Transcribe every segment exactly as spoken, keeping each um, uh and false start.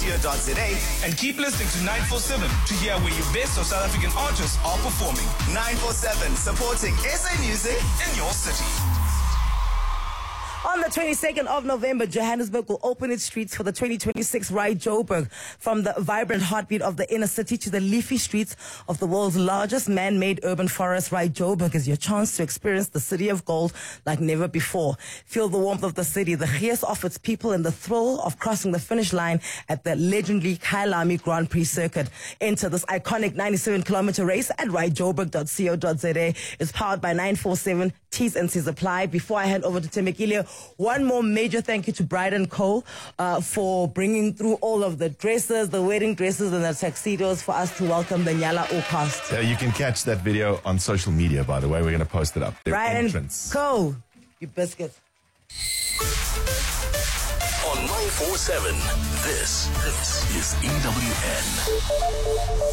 co dot za. And keep listening to nine four seven to hear where your best of South African artists are performing. nine four seven, supporting S A music in your city. On the twenty-second of November, Johannesburg will open its streets for the twenty twenty-six Ride Joburg. From the vibrant heartbeat of the inner city to the leafy streets of the world's largest man-made urban forest, Ride Joburg is your chance to experience the city of gold like never before. Feel the warmth of the city, the gees of its people, and the thrill of crossing the finish line at the legendary Kyalami Grand Prix circuit. Enter this iconic ninety-seven kilometer race at ride joburg dot co dot za. It's powered by nine four seven. T's and C's apply. Before I hand over to Thembekile, one more major thank you to Bride and Co. Uh, for bringing through all of the dresses, the wedding dresses and the tuxedos for us to welcome the Nyala O-Cast. Uh, you can catch that video on social media, by the way. We're going to post it up. Their Bride entrance. and Co. You biscuit. On nine four seven, this, this is E W N.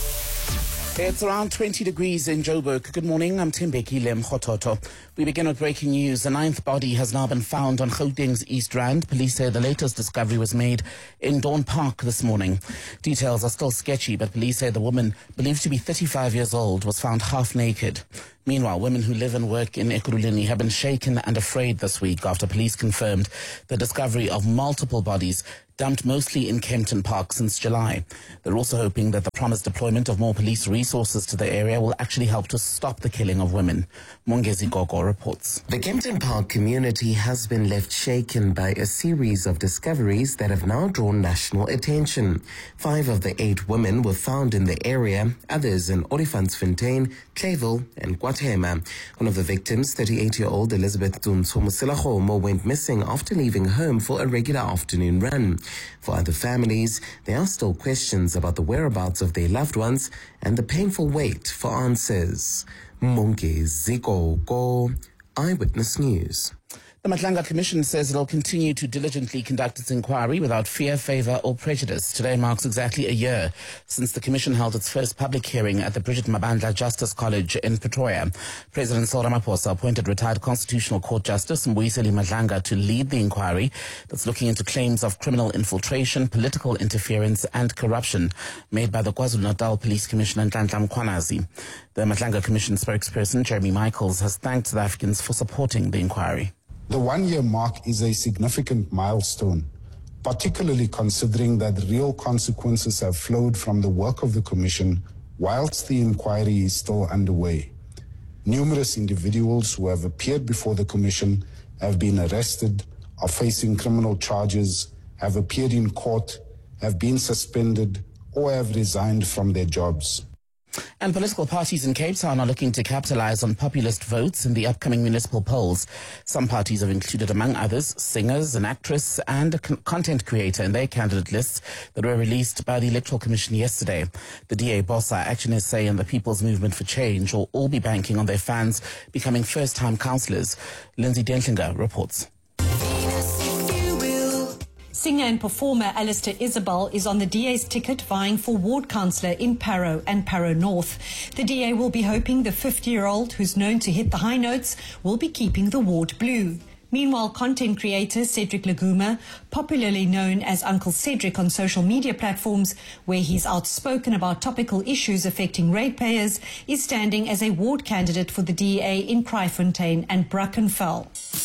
It's around twenty degrees in Joburg. Good morning, I'm Thembekile Mkhototo. We begin with breaking news. The ninth body has now been found on Gauteng's East Rand. Police say the latest discovery was made in Dawn Park this morning. Details are still sketchy, but police say the woman, believed to be thirty-five years old, was found half naked. Meanwhile, women who live and work in Ekurhuleni have been shaken and afraid this week after police confirmed the discovery of multiple bodies dumped mostly in Kempton Park since July. They're also hoping that the promised deployment of more police resources to the area will actually help to stop the killing of women. Mongezi Gogo reports. The Kempton Park community has been left shaken by a series of discoveries that have now drawn national attention. Five of the eight women were found in the area, others in Olifantsfontein, Clayville and Guatemala. One of the victims, thirty-eight-year-old Elizabeth Tunsomuselahomo, went missing after leaving home for a regular afternoon run. For other families, there are still questions about the whereabouts of their loved ones and the painful wait for answers. Mongezi Gogo, Eyewitness News. The Matlanga Commission says it will continue to diligently conduct its inquiry without fear, favour or prejudice. Today marks exactly a year since the Commission held its first public hearing at the Bridget Mabandla Justice College in Pretoria. President Cyril Ramaphosa appointed retired Constitutional Court Justice Mbuyiseni Madlanga to lead the inquiry that's looking into claims of criminal infiltration, political interference and corruption made by the KwaZulu-Natal Police Commissioner Nhlanhla Mkhwanazi. The Matlanga Commission spokesperson Jeremy Michaels has thanked South Africans for supporting the inquiry. The one-year mark is a significant milestone, particularly considering that real consequences have flowed from the work of the Commission whilst the inquiry is still underway. Numerous individuals who have appeared before the Commission have been arrested, are facing criminal charges, have appeared in court, have been suspended, or have resigned from their jobs. And political parties in Cape Town are looking to capitalize on populist votes in the upcoming municipal polls. Some parties have included, among others, singers, an actress and a con- content creator in their candidate lists that were released by the Electoral Commission yesterday. The D A, BOSA, Action S A and the People's Movement for Change will all be banking on their fans becoming first-time councillors. Lindsay Dentlinger reports. Singer and performer Alistair Isabel is on the D A's ticket vying for ward councillor in Parow and Parow North. The D A will be hoping the fifty-year-old, who's known to hit the high notes, will be keeping the ward blue. Meanwhile, content creator Cedric Laguma, popularly known as Uncle Cedric on social media platforms, where he's outspoken about topical issues affecting ratepayers, is standing as a ward candidate for the D A in Kraaifontein and Brackenfell.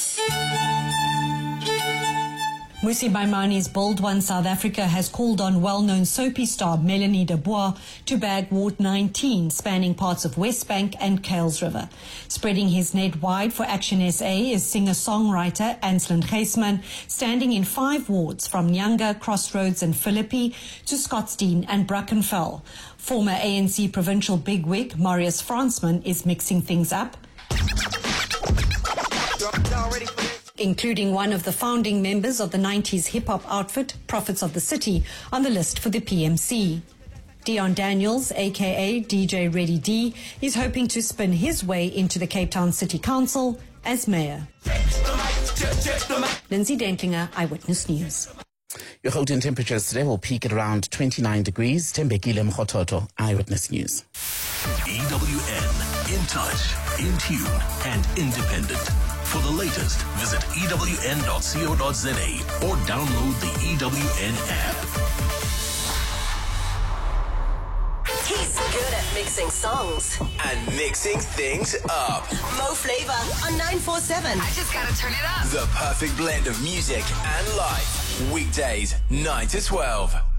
Musi Maimani's Bold One South Africa has called on well-known soapy star Melanie Dubois to bag Ward nineteen, spanning parts of Westbank and Kuils River. Spreading his net wide for Action S A is singer-songwriter Anselin Geisman, standing in five wards from Nyanga, Crossroads and Philippi to Scottsdene and Brackenfell. Former A N C provincial bigwig Marius Fransman is mixing things up, including one of the founding members of the nineties hip-hop outfit, Prophets of the City, on the list for the P M C. Dion Daniels, a k a. D J Reddy D, is hoping to spin his way into the Cape Town City Council as mayor. Lindsay Dentlinger, Eyewitness News. Your Gauteng temperatures today will peak at around twenty-nine degrees. Thembekile Mkhototo, Eyewitness News. E W N, in touch, in tune and independent. For the latest, visit E W N dot co dot za or download the E W N app. He's good at mixing songs and mixing things up. Mo Flavor on nine four seven. I just gotta turn it up. The perfect blend of music and life. Weekdays, nine to twelve.